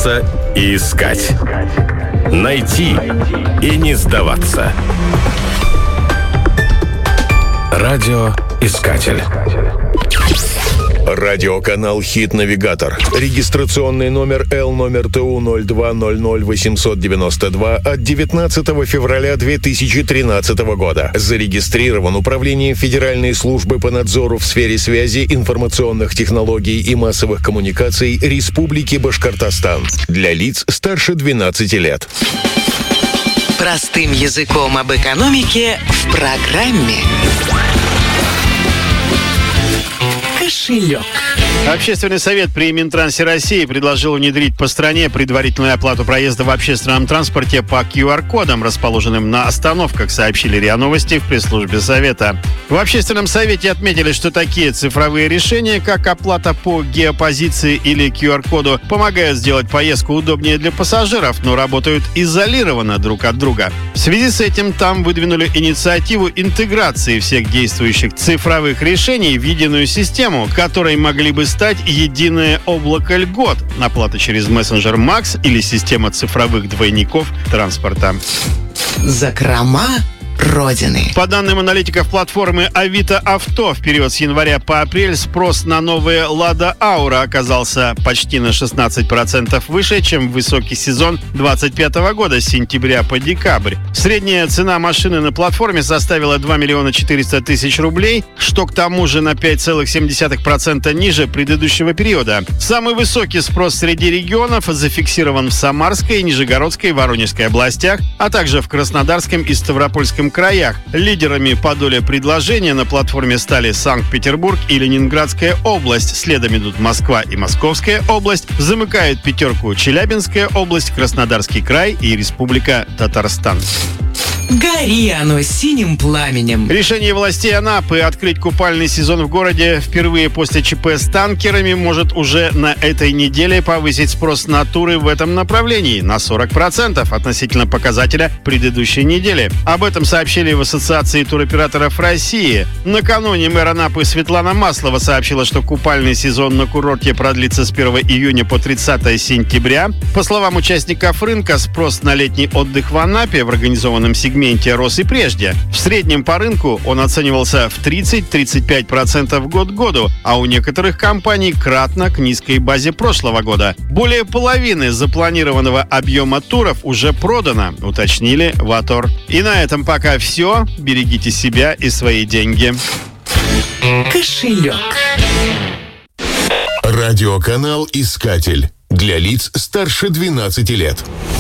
Бояться и искать. Найти и не сдаваться. Радиоискатель. Радиоканал «Хит-навигатор». Регистрационный номер L-номер ТУ-02-00-892 от 19 февраля 2013 года. Зарегистрирован Управлением Федеральной службы по надзору в сфере связи, информационных технологий и массовых коммуникаций Республики Башкортостан. Для лиц старше 12 лет. Простым языком об экономике в программе «Кошелек». Общественный совет при Минтрансе России предложил внедрить по стране предварительную оплату проезда в общественном транспорте по QR-кодам, расположенным на остановках, сообщили РИА Новости в пресс-службе Совета. В общественном совете отметили, что такие цифровые решения, как оплата по геопозиции или QR-коду, помогают сделать поездку удобнее для пассажиров, но работают изолированно друг от друга. В связи с этим там выдвинули инициативу интеграции всех действующих цифровых решений в единую систему, которой могли бы стать единое облако льгот, оплата через мессенджер Макс или система цифровых двойников транспорта. Закрома Родины. По данным аналитиков платформы Авито Авто, в период с января по апрель спрос на новые Лада Аура оказался почти на 16% выше, чем в высокий сезон 2025 года с сентября по декабрь. Средняя цена машины на платформе составила 2 миллиона 400 тысяч рублей, что к тому же на 5,7% ниже предыдущего периода. Самый высокий спрос среди регионов зафиксирован в Самарской, Нижегородской и Воронежской областях, а также в Краснодарском и Ставропольском краях. Лидерами по доле предложения на платформе стали Санкт-Петербург и Ленинградская область. Следом идут Москва и Московская область. Замыкают пятерку Челябинская область, Краснодарский край и Республика Татарстан. Гори оно синим пламенем. Решение властей Анапы открыть купальный сезон в городе впервые после ЧП с танкерами может уже на этой неделе повысить спрос на туры в этом направлении на 40% относительно показателя предыдущей недели. Об этом сообщили в Ассоциации туроператоров России. Накануне мэр Анапы Светлана Маслова сообщила, что купальный сезон на курорте продлится с 1 июня по 30 сентября. По словам участников рынка, спрос на летний отдых в Анапе в организованном сегменте рос и прежде. В среднем по рынку он оценивался в 30-35% год к году, а у некоторых компаний кратно к низкой базе прошлого года. Более половины запланированного объема туров уже продано, уточнили в Атор. И на этом пока все. Берегите себя и свои деньги. Кошелек. Радиоканал «Искатель». Для лиц старше 12 лет.